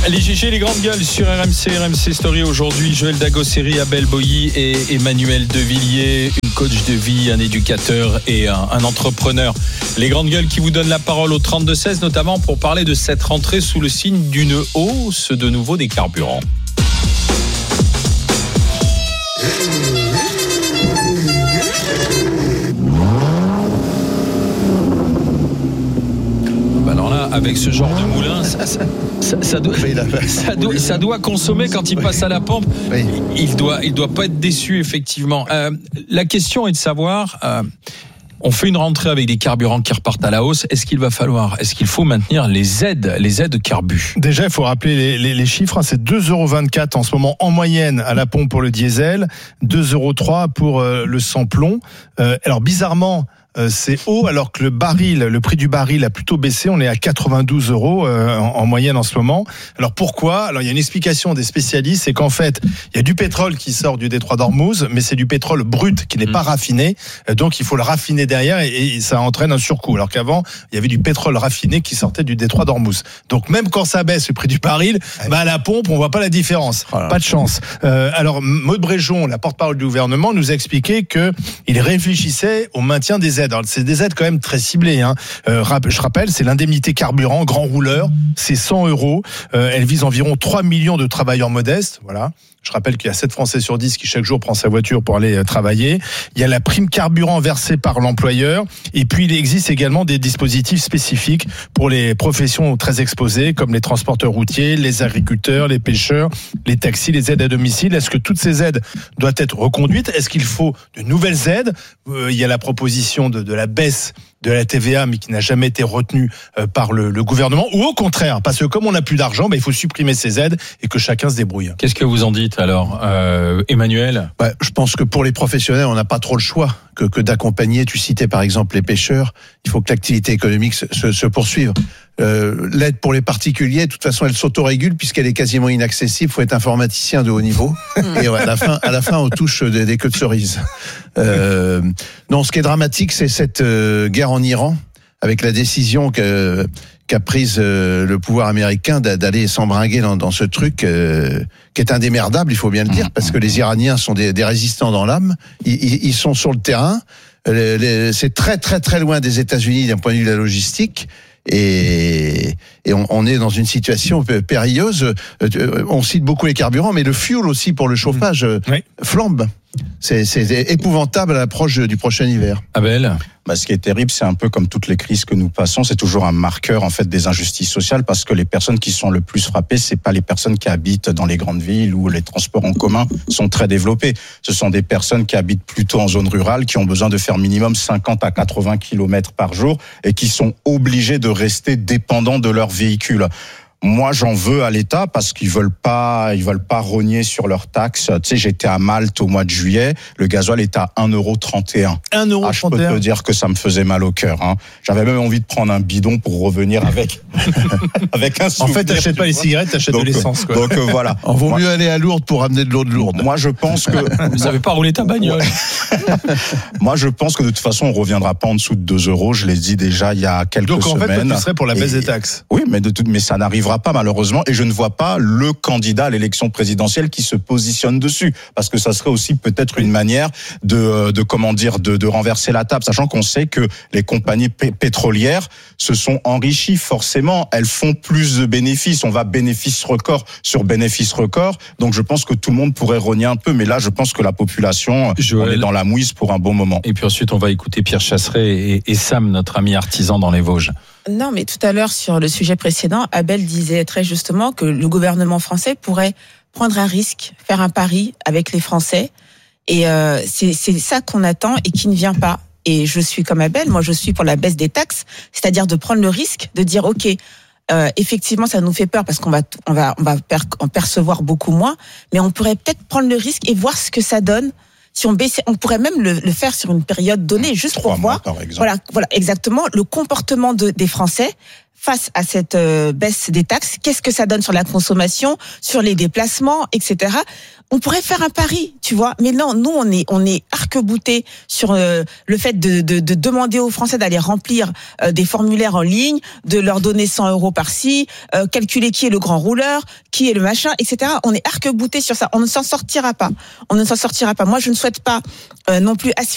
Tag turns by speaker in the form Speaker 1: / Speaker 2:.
Speaker 1: Les GG, les grandes gueules sur RMC Story aujourd'hui. Joël Dagosseri, Abel Boilly et Emmanuel Devilliers, une coach de vie, un éducateur et un entrepreneur. Les grandes gueules qui vous donnent la parole au 32-16, notamment pour parler de cette rentrée sous le signe d'une hausse de nouveau des carburants. Alors là, avec ce genre de moulin, ça doit consommer quand il passe à la pompe. Oui. Il doit pas être déçu, effectivement. La question est de savoir, on fait une rentrée avec des carburants qui repartent à la hausse. Est-ce qu'il faut maintenir les aides carbu? Déjà, il faut rappeler les chiffres. C'est 2,24 € en ce moment en moyenne à la pompe pour le diesel, 2,03 € pour le sans-plomb. Alors bizarrement, c'est haut alors que le prix du baril a plutôt baissé. On est à 92 € en moyenne en ce moment. Alors pourquoi? Alors il y a une explication des spécialistes, c'est qu'en fait il y a du pétrole qui sort du détroit d'Ormuz, mais c'est du pétrole brut qui n'est pas raffiné. Donc il faut le raffiner derrière et ça entraîne un surcoût. Alors qu'avant il y avait du pétrole raffiné qui sortait du détroit d'Ormuz. Donc même quand ça baisse le prix du baril, à la pompe on voit pas la différence. Voilà. Pas de chance. Alors Maud Bréjon, la porte-parole du gouvernement, nous a expliqué que il réfléchissait au maintien des aides. Alors, c'est des aides quand même très ciblées. Je rappelle, c'est l'indemnité carburant, grand rouleur, c'est 100 €. Elle vise environ 3 millions de travailleurs modestes. Voilà. Je rappelle qu'il y a 7 Français sur 10 qui chaque jour prend sa voiture pour aller travailler. Il y a la prime carburant versée par l'employeur. Et puis il existe également des dispositifs spécifiques pour les professions très exposées, comme les transporteurs routiers, les agriculteurs, les pêcheurs, les taxis, les aides à domicile. Est-ce que toutes ces aides doivent être reconduites? Est-ce qu'il faut de nouvelles aides? Il y a la proposition de la baisse de la TVA, mais qui n'a jamais été retenue par le gouvernement, ou au contraire, parce que comme on n'a plus d'argent, il faut supprimer ces aides et que chacun se débrouille. Qu'est-ce que vous en dites alors, Emmanuel?
Speaker 2: Je pense que pour les professionnels, on n'a pas trop le choix que d'accompagner. Tu citais par exemple les pêcheurs. Il faut que l'activité économique se poursuive. L'aide pour les particuliers, de toute façon, elle s'autorégule puisqu'elle est quasiment inaccessible. Il faut être informaticien de haut niveau. Et à la fin, on touche des queues de cerises. Non, ce qui est dramatique, c'est cette guerre en Iran, avec la décision qu'a prise le pouvoir américain d'aller s'embringuer dans ce truc qui est indémerdable, il faut bien le dire, parce que les Iraniens sont des résistants dans l'âme. Ils sont sur le terrain. C'est très très très loin des États-Unis d'un point de vue de la logistique. Et on est dans une situation périlleuse. On cite beaucoup les carburants, mais le fuel aussi pour le chauffage flambe. C'est épouvantable à l'approche du prochain hiver.
Speaker 1: Abel?
Speaker 3: Ce qui est terrible, c'est un peu comme toutes les crises que nous passons, c'est toujours un marqueur en fait des injustices sociales, parce que les personnes qui sont le plus frappées, c'est pas les personnes qui habitent dans les grandes villes où les transports en commun sont très développés. Ce sont des personnes qui habitent plutôt en zone rurale, qui ont besoin de faire minimum 50 à 80 km par jour et qui sont obligés de rester dépendants de leur véhicule. Moi, j'en veux à l'État parce qu'ils veulent pas rogner sur leurs taxes. Tu sais, j'étais à Malte au mois de juillet, le gasoil est à 1,31 €. 1,31 €. Je peux te dire que ça me faisait mal au cœur. J'avais même envie de prendre un bidon pour revenir avec un souvenir.
Speaker 1: En fait, t'achètes pas les cigarettes, t'achètes de l'essence, quoi.
Speaker 3: Donc voilà.
Speaker 2: Il vaut mieux aller à Lourdes pour ramener de l'eau de Lourdes.
Speaker 3: Moi, je pense que
Speaker 1: vous avez pas roulé ta bagnole.
Speaker 3: Moi, je pense que de toute façon, on reviendra pas en dessous de 2 €. Je l'ai dit déjà il y a quelques semaines.
Speaker 1: Donc en fait, tu serais pour la baisse des taxes.
Speaker 3: Oui, mais ça n'arrivera pas malheureusement, et je ne vois pas le candidat à l'élection présidentielle qui se positionne dessus, parce que ça serait aussi peut-être une manière de renverser la table, sachant qu'on sait que les compagnies pétrolières se sont enrichies forcément, elles font plus de bénéfices, on va bénéfice record sur bénéfice record, donc je pense que tout le monde pourrait rogner un peu, mais là je pense que la population, on est dans la mouise pour un bon moment.
Speaker 1: Et puis ensuite on va écouter Pierre Chasseret et Sam, notre ami artisan dans les Vosges.
Speaker 4: Non, mais tout à l'heure, sur le sujet précédent, Abel disait très justement que le gouvernement français pourrait prendre un risque, faire un pari avec les Français. Et c'est ça qu'on attend et qui ne vient pas. Et je suis comme Abel, moi je suis pour la baisse des taxes, c'est-à-dire de prendre le risque de dire ok, effectivement ça nous fait peur parce qu'on va en percevoir beaucoup moins, mais on pourrait peut-être prendre le risque et voir ce que ça donne. Si on baissait, on pourrait même le faire sur une période donnée, juste pour voir. Voilà, exactement le comportement des Français. face à cette baisse des taxes, qu'est-ce que ça donne sur la consommation, sur les déplacements, etc. On pourrait faire un pari, tu vois. Mais non, nous, on est arc-boutés sur le fait de demander aux Français d'aller remplir des formulaires en ligne, de leur donner 100 euros par-ci, calculer qui est le grand rouleur, qui est le machin, etc. On est arc-boutés sur ça. On ne s'en sortira pas. Moi, je ne souhaite pas non plus